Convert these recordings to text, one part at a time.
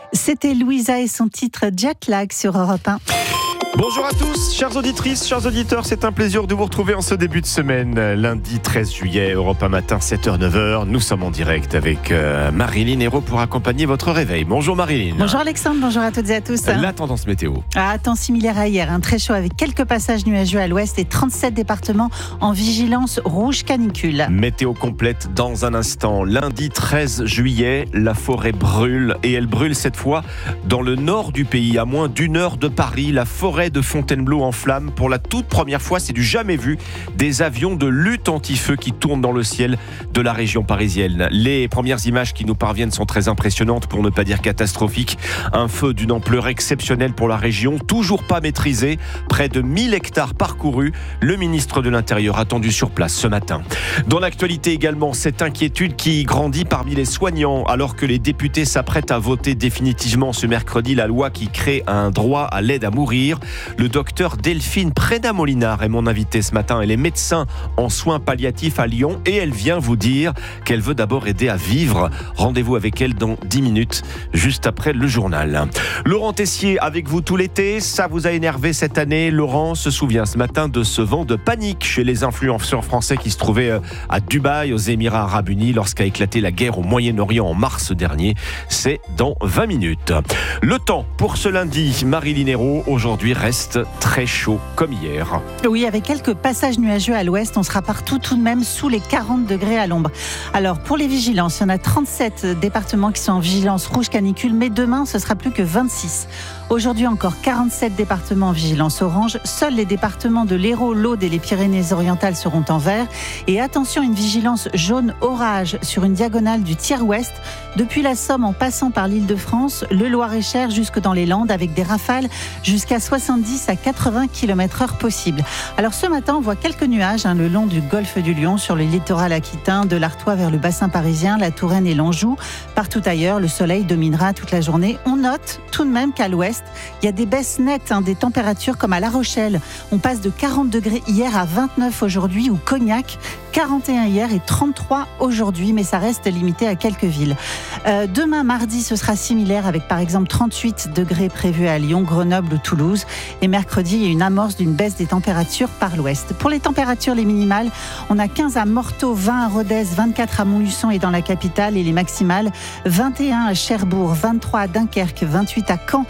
C'était Louisa et son titre Jet Lag sur Europe 1. Bonjour à tous, chères auditrices, chers auditeurs, c'est un plaisir de vous retrouver en ce début de semaine, lundi 13 juillet, Europe 1 matin, 7h-9h. Nous sommes en direct avec Marilyn Hérault pour accompagner votre réveil. Bonjour Marilyn. Bonjour Alexandre, bonjour à toutes et à tous. La tendance météo. Temps similaire à hier, très chaud avec quelques passages nuageux à l'ouest et 37 départements en vigilance rouge canicule. Météo complète dans un instant. Lundi 13 juillet, la forêt brûle et elle brûle cette fois dans le nord du pays, à moins d'une heure de Paris. La forêt de Fontainebleau en flammes. Pour la toute première fois, c'est du jamais vu, des avions de lutte anti-feu qui tournent dans le ciel de la région parisienne. Les premières images qui nous parviennent sont très impressionnantes, pour ne pas dire catastrophiques. Un feu d'une ampleur exceptionnelle pour la région, toujours pas maîtrisé. Près de 1000 hectares parcourus. Le ministre de l'Intérieur attendu sur place ce matin. Dans l'actualité également, cette inquiétude qui grandit parmi les soignants, alors que les députés s'apprêtent à voter définitivement ce mercredi la loi qui crée un droit à l'aide à mourir. Le docteur Delphine Préda-Molinard est mon invitée ce matin. Elle est médecin en soins palliatifs à Lyon et elle vient vous dire qu'elle veut d'abord aider à vivre. Rendez-vous avec elle dans 10 minutes, juste après le journal. Laurent Tessier avec vous tout l'été. Ça vous a énervé cette année. Laurent se souvient ce matin de ce vent de panique chez les influenceurs français qui se trouvaient à Dubaï, aux Émirats Arabes Unis, lorsqu'a éclaté la guerre au Moyen-Orient en mars dernier. C'est dans 20 minutes. Le temps pour ce lundi, Marilyn Hérault, aujourd'hui reste très chaud comme hier. Oui, avec quelques passages nuageux à l'ouest, on sera partout tout de même sous les 40 degrés à l'ombre. Alors pour les vigilances, il y en a 37 départements qui sont en vigilance rouge canicule, mais demain ce sera plus que 26. Aujourd'hui encore 47 départements en vigilance orange. Seuls les départements de l'Hérault, l'Aude et les Pyrénées-Orientales seront en vert. Et attention, une vigilance jaune orage sur une diagonale du tiers ouest, depuis la Somme en passant par l'Île-de-France, le Loir-et-Cher jusque dans les Landes, avec des rafales jusqu'à 70 à 80 km/h possibles. Alors ce matin, on voit quelques nuages le long du golfe du Lion, sur le littoral aquitain, de l'Artois vers le bassin parisien, la Touraine et l'Anjou. Partout ailleurs, le soleil dominera toute la journée. On note tout de même qu'à l'ouest, il y a des baisses nettes des températures, comme à La Rochelle. On passe de 40 degrés hier à 29 aujourd'hui, ou Cognac, 41 hier et 33 aujourd'hui, mais ça reste limité à quelques villes. Demain, mardi, ce sera similaire, avec par exemple 38 degrés prévus à Lyon, Grenoble ou Toulouse. Et mercredi, il y a une amorce d'une baisse des températures par l'ouest. Pour les températures, les minimales, on a 15 à Morteau, 20 à Rodez, 24 à Montluçon et dans la capitale. Et les maximales, 21 à Cherbourg, 23 à Dunkerque, 28 à Caen,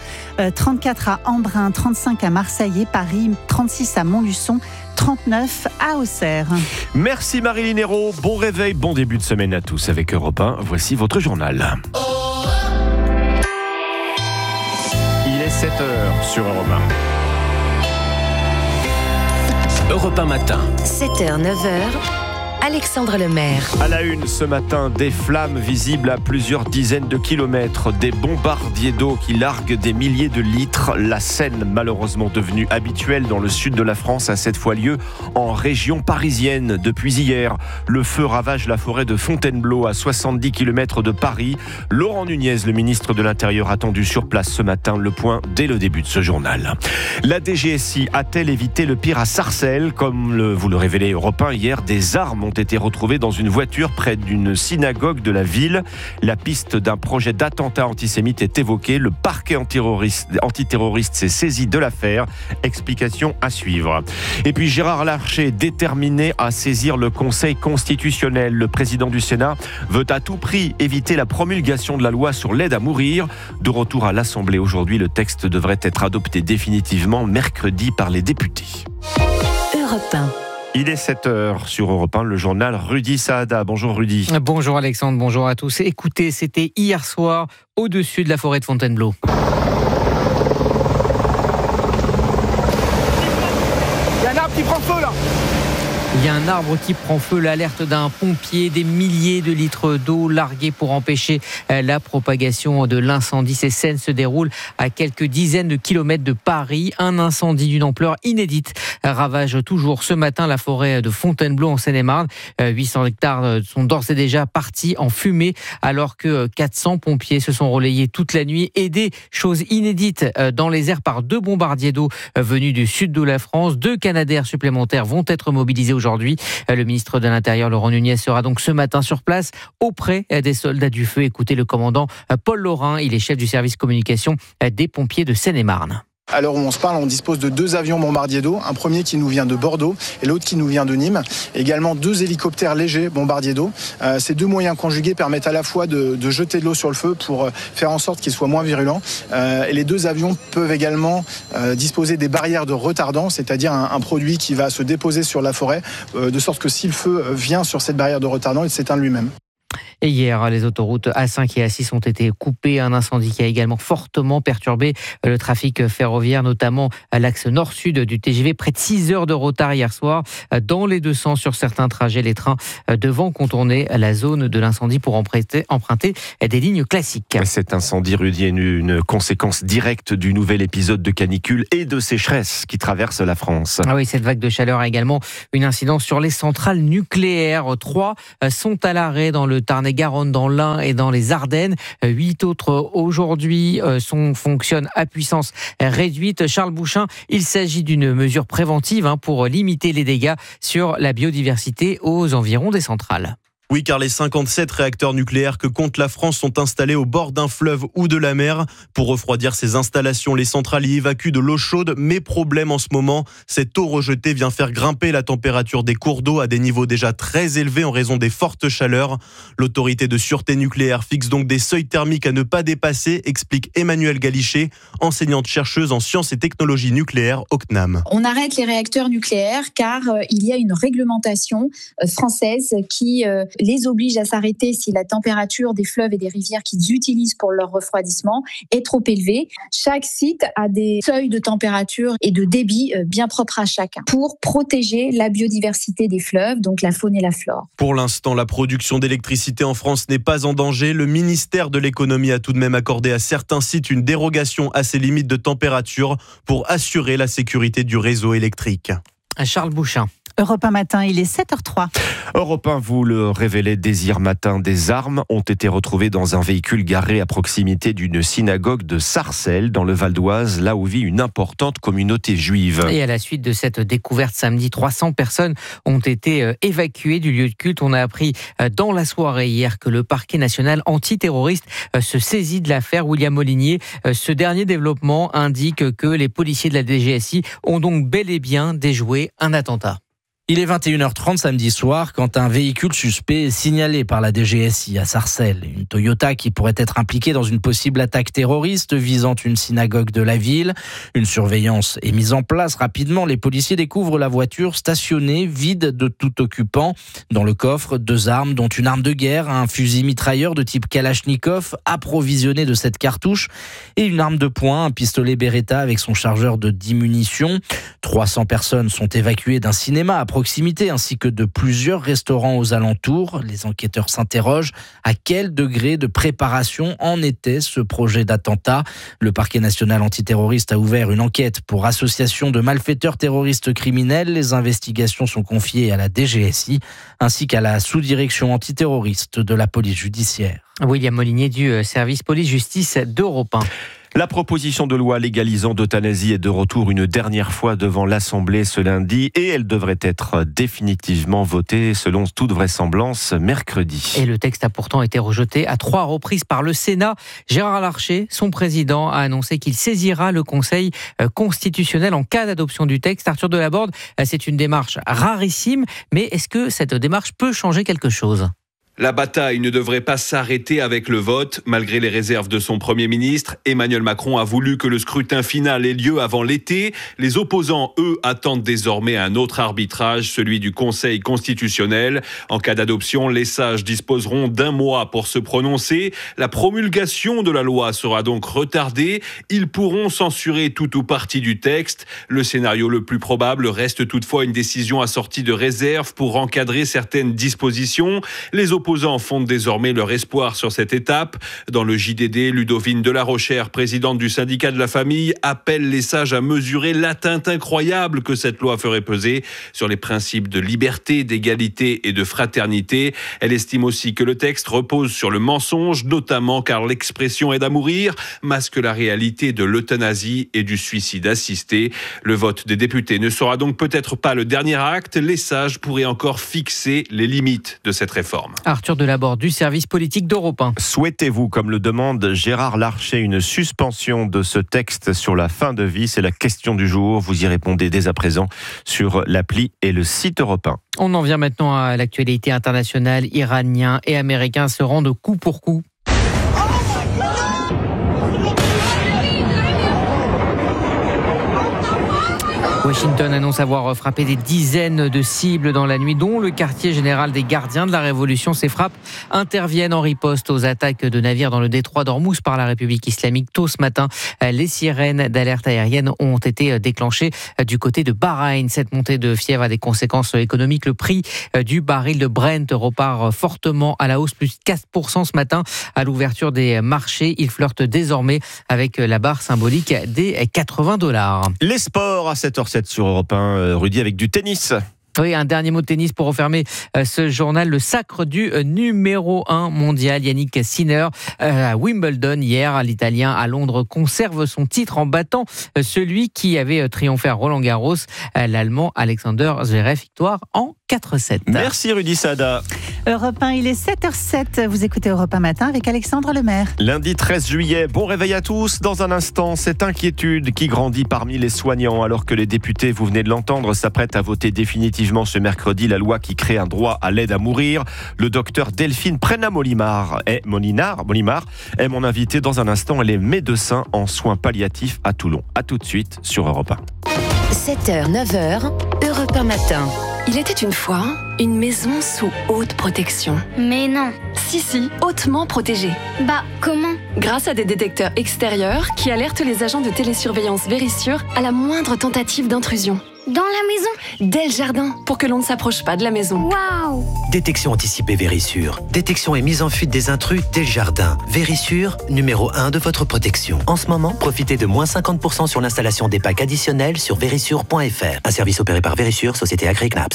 34 à Embrun, 35 à Marseille et Paris, 36 à Montluçon, 39 à Auxerre. Merci Marilyn Hérault, bon réveil, bon début de semaine à tous avec Europe 1. Voici votre journal. Il est 7h sur Europe 1. Europe 1 matin. 7h, 9h. Alexandre Lemaire. À la une ce matin, des flammes visibles à plusieurs dizaines de kilomètres, des bombardiers d'eau qui larguent des milliers de litres. La scène, malheureusement devenue habituelle dans le sud de la France, a cette fois lieu en région parisienne. Depuis hier, le feu ravage la forêt de Fontainebleau, à 70 km de Paris. Laurent Nunez, le ministre de l'Intérieur, attendu sur place ce matin. Le point dès le début de ce journal. La DGSI a-t-elle évité le pire à Sarcelles? Comme vous le révélez Europe 1 hier, des armes ont été retrouvés dans une voiture près d'une synagogue de la ville. La piste d'un projet d'attentat antisémite est évoquée. Le parquet antiterroriste s'est saisi de l'affaire. Explication à suivre. Et puis Gérard Larcher est déterminé à saisir le Conseil constitutionnel. Le président du Sénat veut à tout prix éviter la promulgation de la loi sur l'aide à mourir. De retour à l'Assemblée aujourd'hui, le texte devrait être adopté définitivement mercredi par les députés. Europe 1. Il est 7h sur Europe 1, le journal Rudy Saada. Bonjour Rudy. Bonjour Alexandre, bonjour à tous. Écoutez, c'était hier soir au-dessus de la forêt de Fontainebleau. Il y a un arbre qui prend feu là. Il y a un arbre qui prend feu, l'alerte d'un pompier, des milliers de litres d'eau largués pour empêcher la propagation de l'incendie. Ces scènes se déroulent à quelques dizaines de kilomètres de Paris. Un incendie d'une ampleur inédite ravage toujours ce matin la forêt de Fontainebleau en Seine-et-Marne. 800 hectares sont d'ores et déjà partis en fumée, alors que 400 pompiers se sont relayés toute la nuit, aidés, chose inédite, dans les airs par 2 bombardiers d'eau venus du sud de la France. 2 Canadair supplémentaires vont être mobilisés aujourd'hui aujourd'hui. Le ministre de l'Intérieur, Laurent Nunez, sera donc ce matin sur place auprès des soldats du feu. Écoutez le commandant Paul Laurin, il est chef du service communication des pompiers de Seine-et-Marne. À l'heure où on se parle, on dispose de 2 avions bombardiers d'eau, un premier qui nous vient de Bordeaux et l'autre qui nous vient de Nîmes. Également 2 hélicoptères légers bombardiers d'eau. Ces 2 moyens conjugués permettent à la fois de jeter de l'eau sur le feu pour faire en sorte qu'il soit moins virulent. Et les 2 avions peuvent également disposer des barrières de retardant, c'est-à-dire un produit qui va se déposer sur la forêt, de sorte que si le feu vient sur cette barrière de retardant, il s'éteint lui-même. Et hier, les autoroutes A5 et A6 ont été coupées. Un incendie qui a également fortement perturbé le trafic ferroviaire, notamment à l'axe nord-sud du TGV. Près de 6 heures de retard hier soir dans les 2 sens sur certains trajets. Les trains devant contourner la zone de l'incendie pour emprunter des lignes classiques. Cet incendie, Rudy, est une conséquence directe du nouvel épisode de canicule et de sécheresse qui traverse la France. Ah oui, cette vague de chaleur a également une incidence sur les centrales nucléaires. 3 sont à l'arrêt dans le Tarn-et-Garonne, dans l'Ain et dans les Ardennes. 8 autres aujourd'hui fonctionnent à puissance réduite. Charles Bouchin, il s'agit d'une mesure préventive pour limiter les dégâts sur la biodiversité aux environs des centrales. Oui, car les 57 réacteurs nucléaires que compte la France sont installés au bord d'un fleuve ou de la mer. Pour refroidir ces installations, les centrales y évacuent de l'eau chaude. Mais problème en ce moment, cette eau rejetée vient faire grimper la température des cours d'eau à des niveaux déjà très élevés en raison des fortes chaleurs. L'autorité de sûreté nucléaire fixe donc des seuils thermiques à ne pas dépasser, explique Emmanuelle Galichet, enseignante-chercheuse en sciences et technologies nucléaires au CNAM. On arrête les réacteurs nucléaires car il y a une réglementation française qui les oblige à s'arrêter si la température des fleuves et des rivières qu'ils utilisent pour leur refroidissement est trop élevée. Chaque site a des seuils de température et de débit bien propres à chacun pour protéger la biodiversité des fleuves, donc la faune et la flore. Pour l'instant, la production d'électricité en France n'est pas en danger. Le ministère de l'économie a tout de même accordé à certains sites une dérogation à ces limites de température pour assurer la sécurité du réseau électrique. Charles Bouchin. Europe 1 matin, il est 7h03. Europe 1, vous le révélez dès hier matin, des armes ont été retrouvées dans un véhicule garé à proximité d'une synagogue de Sarcelles, dans le Val d'Oise, là où vit une importante communauté juive. Et à la suite de cette découverte samedi, 300 personnes ont été évacuées du lieu de culte. On a appris dans la soirée hier que le parquet national antiterroriste se saisit de l'affaire. William Molinier, ce dernier développement indique que les policiers de la DGSI ont donc bel et bien déjoué un attentat. Il est 21h30 samedi soir quand un véhicule suspect est signalé par la DGSI à Sarcelles. Une Toyota qui pourrait être impliquée dans une possible attaque terroriste visant une synagogue de la ville. Une surveillance est mise en place rapidement. Les policiers découvrent la voiture stationnée, vide de tout occupant. Dans le coffre, 2 armes, dont une arme de guerre, un fusil mitrailleur de type Kalachnikov, approvisionné de 7 cartouches, et une arme de poing, un pistolet Beretta avec son chargeur de 10 munitions. 300 personnes sont évacuées d'un cinéma à proximité ainsi que de plusieurs restaurants aux alentours. Les enquêteurs s'interrogent à quel degré de préparation en était ce projet d'attentat. Le parquet national antiterroriste a ouvert une enquête pour association de malfaiteurs terroristes criminels. Les investigations sont confiées à la DGSI ainsi qu'à la sous-direction antiterroriste de la police judiciaire. William Molinier du service police-justice d'Europe 1. La proposition de loi légalisant d'euthanasie est de retour une dernière fois devant l'Assemblée ce lundi et elle devrait être définitivement votée selon toute vraisemblance mercredi. Et le texte a pourtant été rejeté à 3 reprises par le Sénat. Gérard Larcher, son président, a annoncé qu'il saisira le Conseil constitutionnel en cas d'adoption du texte. Arthur Delaborde, c'est une démarche rarissime, mais est-ce que cette démarche peut changer quelque chose ? La bataille ne devrait pas s'arrêter avec le vote. Malgré les réserves de son Premier ministre, Emmanuel Macron a voulu que le scrutin final ait lieu avant l'été. Les opposants, eux, attendent désormais un autre arbitrage, celui du Conseil constitutionnel. En cas d'adoption, les sages disposeront d'1 mois pour se prononcer. La promulgation de la loi sera donc retardée. Ils pourront censurer tout ou partie du texte. Le scénario le plus probable reste toutefois une décision assortie de réserves pour encadrer certaines dispositions. Les opposants opposants fondent désormais leur espoir sur cette étape. Dans le JDD, Ludovine Delarochère, présidente du syndicat de la famille, appelle les sages à mesurer l'atteinte incroyable que cette loi ferait peser sur les principes de liberté, d'égalité et de fraternité. Elle estime aussi que le texte repose sur le mensonge, notamment car l'expression aide à mourir masque la réalité de l'euthanasie et du suicide assisté. Le vote des députés ne sera donc peut-être pas le dernier acte. Les sages pourraient encore fixer les limites de cette réforme. Arthur Delaborde du service politique d'Europe 1. Souhaitez-vous, comme le demande Gérard Larcher, une suspension de ce texte sur la fin de vie ? C'est la question du jour. Vous y répondez dès à présent sur l'appli et le site Europe 1. On en vient maintenant à l'actualité internationale. Iraniens et Américains se rendent coup pour coup. Washington annonce avoir frappé des dizaines de cibles dans la nuit, dont le quartier général des gardiens de la Révolution. Ces frappes interviennent en riposte aux attaques de navires dans le détroit d'Ormuz par la République islamique. Tôt ce matin, les sirènes d'alerte aérienne ont été déclenchées du côté de Bahreïn. Cette montée de fièvre a des conséquences économiques. Le prix du baril de Brent repart fortement à la hausse, plus 4% ce matin à l'ouverture des marchés. Il flirte désormais avec la barre symbolique des $80. Les sports à 7h07 sur Europe 1. Rudy, avec du tennis. Oui, un dernier mot de tennis pour refermer ce journal. Le sacre du numéro 1 mondial, Yannick Sinner, à Wimbledon hier. L'Italien à Londres conserve son titre en battant celui qui avait triomphé à Roland-Garros, l'Allemand Alexander Zverev. Victoire en 4-7. Merci Rudy Sada. Europe 1, il est 7h07. Vous écoutez Europe 1 matin avec Alexandre Lemaire. Lundi 13 juillet, bon réveil à tous. Dans un instant, cette inquiétude qui grandit parmi les soignants alors que les députés, vous venez de l'entendre, s'apprêtent à voter définitivement ce mercredi la loi qui crée un droit à l'aide à mourir. Le docteur Delphine Prena-Molimar est mon invité dans un instant. Elle est médecin en soins palliatifs à Toulon. À tout de suite sur Europe 1. 7h, 9h, Europe 1 matin. Il était une fois une maison sous haute protection. Mais non. Si, hautement protégée. Bah, comment ? Grâce à des détecteurs extérieurs qui alertent les agents de télésurveillance Vérissure à la moindre tentative d'intrusion. Dans la maison ? Dès le jardin, pour que l'on ne s'approche pas de la maison. Waouh ! Détection anticipée Vérissure. Détection et mise en fuite des intrus dès le jardin. Vérissure, numéro 1 de votre protection. En ce moment, profitez de moins 50% sur l'installation des packs additionnels sur vérissure.fr. Un service opéré par Vérissure, société agréée CNAPS.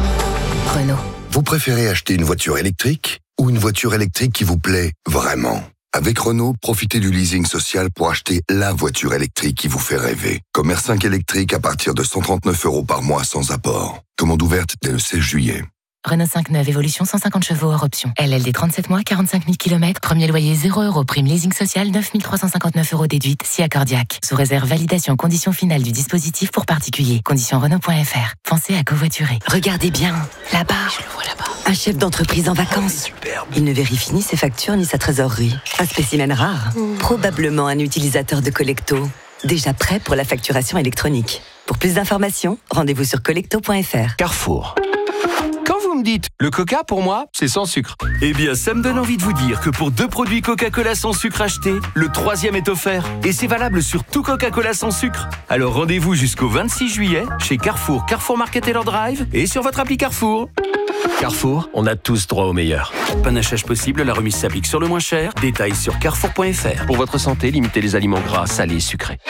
Renault. Vous préférez acheter une voiture électrique ou une voiture électrique qui vous plaît vraiment ? Avec Renault, profitez du leasing social pour acheter la voiture électrique qui vous fait rêver. Comme R5 électrique à partir de 139 € par mois sans apport. Commande ouverte dès le 16 juillet. Renault 5 neuve, évolution 150 chevaux hors option. LLD 37 mois, 45 000 km, premier loyer 0 €, prime leasing social 9 359 € déduite, si accordiaque. Sous réserve validation conditions finales du dispositif pour particuliers. Conditions Renault.fr. Pensez à covoiturer. Regardez bien, là-bas. Je le vois là-bas. Un chef d'entreprise en vacances. Superbe. Il ne vérifie ni ses factures ni sa trésorerie. Un spécimen rare. Probablement un utilisateur de Collecto. Déjà prêt pour la facturation électronique. Pour plus d'informations, rendez-vous sur collecto.fr. Carrefour. Quand vous me dites le coca pour moi, c'est sans sucre. Eh bien, ça me donne envie de vous dire que pour 2 produits Coca-Cola sans sucre achetés, le 3e est offert. Et c'est valable sur tout Coca-Cola sans sucre. Alors rendez-vous jusqu'au 26 juillet chez Carrefour, Carrefour Market Taylor Drive et sur votre appli Carrefour. Carrefour, on a tous droit au meilleur. Panachage possible, la remise s'applique sur le moins cher. Détails sur carrefour.fr. Pour votre santé, limitez les aliments gras, salés et sucrés.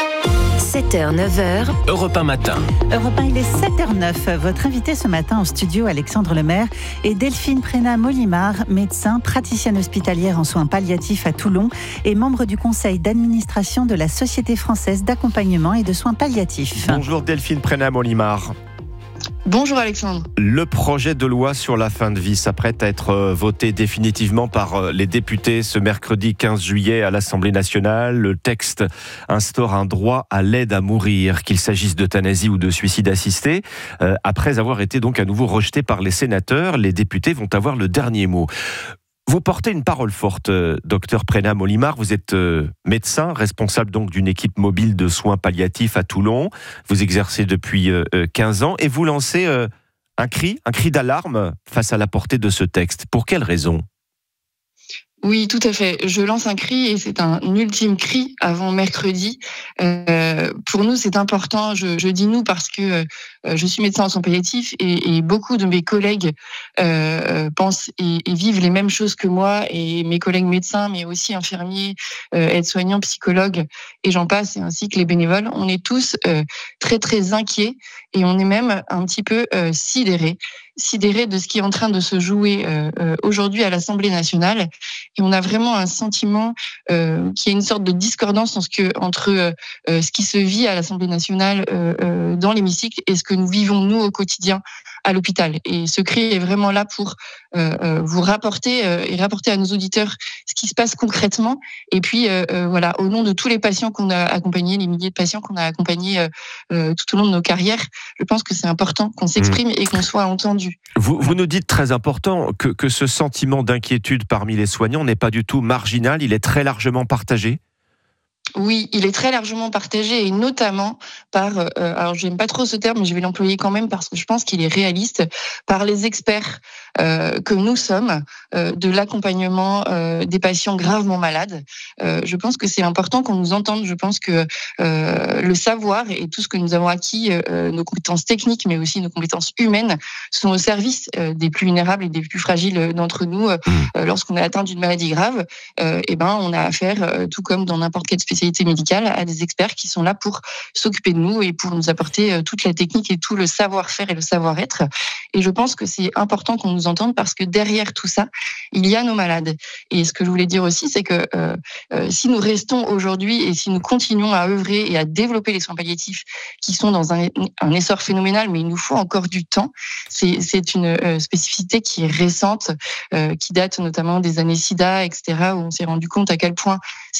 7h, 9h. Europe 1 matin. Europe 1, il est 7h09. Votre invité ce matin en studio, Alexandre Lemaire, et Delphine Prena-Molimar, médecin, praticienne hospitalière en soins palliatifs à Toulon et membre du conseil d'administration de la Société française d'accompagnement et de soins palliatifs. Bonjour Delphine Prena-Molimar. Bonjour Alexandre. Le projet de loi sur la fin de vie s'apprête à être voté définitivement par les députés ce mercredi 15 juillet à l'Assemblée nationale. Le texte instaure un droit à l'aide à mourir, qu'il s'agisse d'euthanasie ou de suicide assisté. Après avoir été donc à nouveau rejeté par les sénateurs, les députés vont avoir le dernier mot. Vous portez une parole forte, docteur Prena-Molimar. Vous êtes médecin, responsable donc d'une équipe mobile de soins palliatifs à Toulon. Vous exercez depuis 15 ans et vous lancez un cri d'alarme face à la portée de ce texte. Pour quelle raison ? Oui, tout à fait. Je lance un cri et c'est un ultime cri avant mercredi. Pour nous, c'est important. Je dis nous parce que je suis médecin en soins palliatifs et beaucoup de mes collègues pensent et vivent les mêmes choses que moi et mes collègues médecins, mais aussi infirmiers, aides-soignants, psychologues et j'en passe, et ainsi que les bénévoles. On est tous très très inquiets et on est même un petit peu sidérés de ce qui est en train de se jouer aujourd'hui à l'Assemblée nationale. Et on a vraiment un sentiment qu'il y a une sorte de discordance entre ce qui se vit à l'Assemblée nationale dans l'hémicycle et ce que nous vivons, nous, au quotidien à l'hôpital. Et ce cri est vraiment là pour vous rapporter et rapporter à nos auditeurs ce qui se passe concrètement. Et puis, voilà, au nom de tous les patients qu'on a accompagnés, les milliers de patients qu'on a accompagnés tout au long de nos carrières, je pense que c'est important qu'on s'exprime et qu'on soit entendu. Vous nous dites très important que ce sentiment d'inquiétude parmi les soignants n'est pas du tout marginal, il est très largement partagé. Oui, il est très largement partagé et notamment par, alors j'aime pas trop ce terme, mais je vais l'employer quand même parce que je pense qu'il est réaliste, par les experts que nous sommes de l'accompagnement des patients gravement malades. Je pense que c'est important qu'on nous entende. Je pense que le savoir et tout ce que nous avons acquis, nos compétences techniques, mais aussi nos compétences humaines, sont au service des plus vulnérables et des plus fragiles d'entre nous. Lorsqu'on est atteint d'une maladie grave, on a affaire, tout comme dans n'importe quelle spécialité médicale, à des experts qui sont là pour s'occuper de nous et pour nous apporter toute la technique et tout le savoir-faire et le savoir-être. Et je pense que c'est important qu'on nous entende parce que derrière tout ça, il y a nos malades. Et ce que je voulais dire aussi, c'est que si nous restons aujourd'hui et si nous continuons à œuvrer et à développer les soins palliatifs qui sont dans un essor phénoménal, mais il nous faut encore du temps. C'est une spécificité qui est récente, qui date notamment des années SIDA, etc., où on s'est rendu compte à quel point